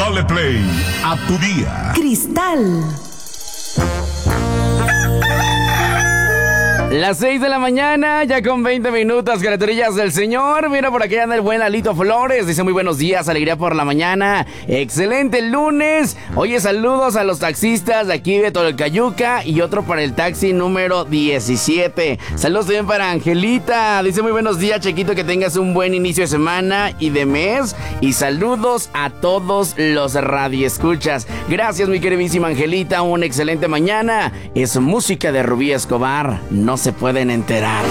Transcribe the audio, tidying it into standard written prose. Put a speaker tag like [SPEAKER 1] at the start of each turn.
[SPEAKER 1] Dale play a tu día.
[SPEAKER 2] Cristal.
[SPEAKER 3] Las 6 de la mañana, ya con 20 minutos, criaturillas del Señor. Mira, por aquí anda el buen Lalito Flores. Dice muy buenos días, alegría por la mañana. Excelente lunes. Oye, saludos a los taxistas de aquí de Tolcayuca y otro para el taxi número 17. Saludos también para Angelita. Dice muy buenos días, Chequito, que tengas un buen inicio de semana y de mes. Y saludos a todos los radioescuchas. Gracias, mi queridísima Angelita. Una excelente mañana. Es música de Rubí Escobar. No se pueden enterar.